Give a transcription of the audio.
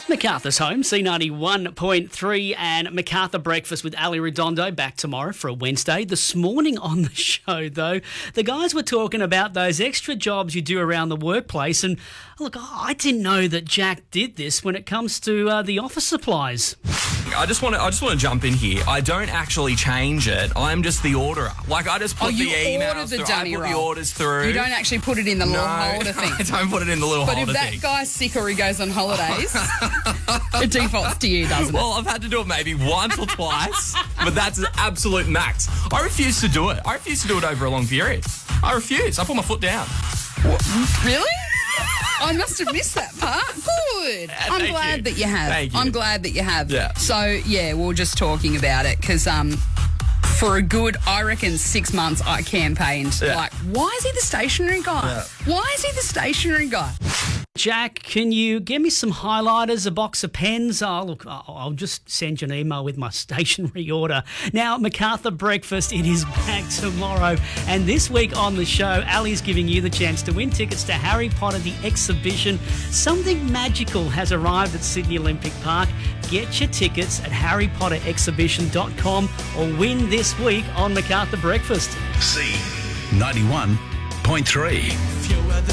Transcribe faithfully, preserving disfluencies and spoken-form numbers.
MacArthur's home, C ninety-one point three, and MacArthur Breakfast with Ali Redondo back tomorrow for a Wednesday. This morning on the show, though, the guys were talking about those extra jobs you do around the workplace. And look, I didn't know that Jack did this when it comes to uh, the office supplies. I just want to. I just want to jump in here. I don't actually change it. I'm just the orderer. Like I just put Oh, you the emails order the through. dummy I put roll. the orders through. You don't actually put it in the no, little holder thing. I don't put it in the little But holder if that thing. guy's sick or he goes on holidays, it defaults to you, doesn't Well, I've had to do it maybe once or twice, but that's an absolute max. I refuse to do it. I refuse to do it over a long period. I refuse. I put my foot down. it? Really? I must have missed that part. Good. I'm thank glad you. that you have. Thank you. I'm glad that you have. Yeah. So, yeah, we we're just talking about it because um, for a good, I reckon, six months I campaigned. Yeah. Like, why is he the stationary guy? Yeah. Why is he the stationary guy? Jack, can you get me some highlighters, a box of pens? Oh, look, I'll I'll just send you an email with my stationery order. Now, MacArthur Breakfast, it is back tomorrow. And this week on the show, Ali's giving you the chance to win tickets to Harry Potter, the exhibition. Something magical has arrived at Sydney Olympic Park. Get your tickets at harry potter exhibition dot com or win this week on MacArthur Breakfast. C ninety-one point three.